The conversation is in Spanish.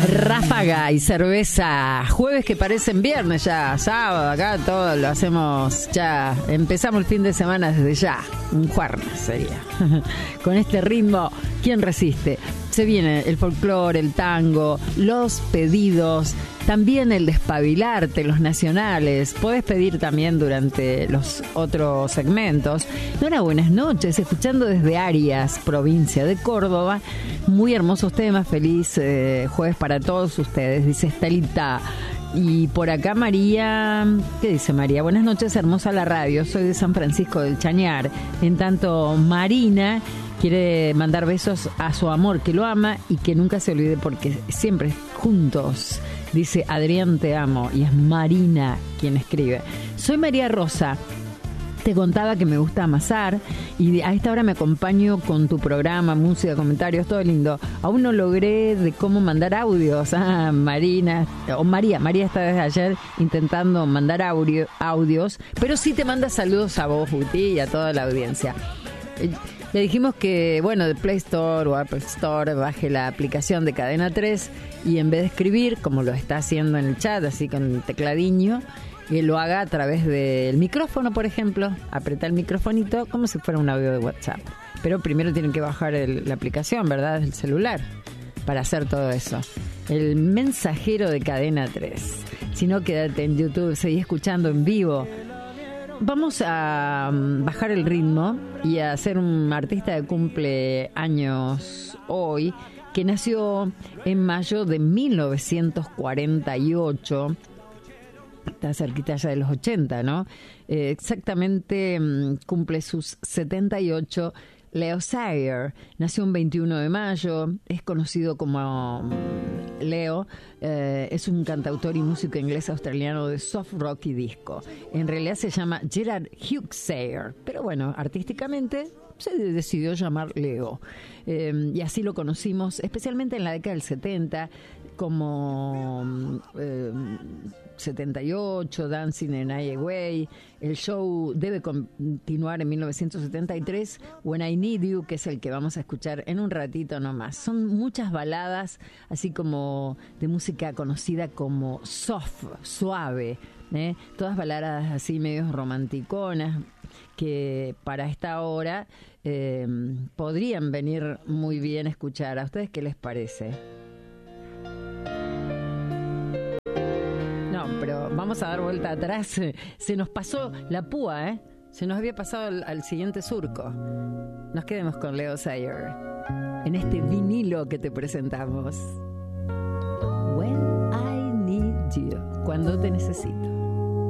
Ráfaga y cerveza, jueves que parecen viernes ya, sábado, acá todo lo hacemos ya, empezamos el fin de semana desde ya, un jueves sería, con este ritmo, ¿quién resiste? Se viene el folclore, el tango, los pedidos, también el despabilarte, los nacionales, podés pedir también durante los otros segmentos. Nora, buenas noches, escuchando desde Arias, provincia de Córdoba, muy hermosos temas, feliz jueves para todos ustedes, dice Estelita. Y por acá María, ¿qué dice María? Buenas noches, hermosa la radio, soy de San Francisco del Chañar. En tanto, Marina quiere mandar besos a su amor, que lo ama y que nunca se olvide porque siempre juntos. Dice Adrián, te amo, y es Marina quien escribe. Soy María Rosa. Te contaba que me gusta amasar y a esta hora me acompaño con tu programa, música, comentarios, todo lindo. Aún no logré de cómo mandar audios. Marina, o María está desde ayer intentando mandar audios, pero sí te manda saludos a vos, Guti, y a toda la audiencia. Le dijimos que, bueno, de Play Store o Apple Store baje la aplicación de Cadena 3 y en vez de escribir, como lo está haciendo en el chat, así con el tecladiño, que lo haga a través del micrófono, por ejemplo, apretar el microfonito como si fuera un audio de WhatsApp. Pero primero tienen que bajar la aplicación, ¿verdad? El celular, para hacer todo eso. El mensajero de Cadena 3. Si no, quédate en YouTube, seguí escuchando en vivo. Vamos a bajar el ritmo y a hacer un artista de cumpleaños hoy, que nació en mayo de 1948. Está cerquita ya de los 80, ¿no? Exactamente cumple sus 78. Leo Sayer nació un 21 de mayo, es conocido como Leo, es un cantautor y músico inglés australiano de soft rock y disco. En realidad se llama Gerard Hughes Sayer, pero bueno, artísticamente se decidió llamar Leo. Y así lo conocimos, especialmente en la década del 70, como 78, Dancing in Highway. El show debe continuar en 1973, When I Need You, que es el que vamos a escuchar en un ratito nomás. Son muchas baladas, así como de música conocida como soft, suave, todas baladas así medios romanticonas, que para esta hora podrían venir muy bien a escuchar. ¿A ustedes qué les parece? No, pero vamos a dar vuelta atrás. Se nos pasó la púa, se nos había pasado al siguiente surco. Nos quedemos con Leo Sayer en este vinilo que te presentamos. When I Need You, cuando te necesito.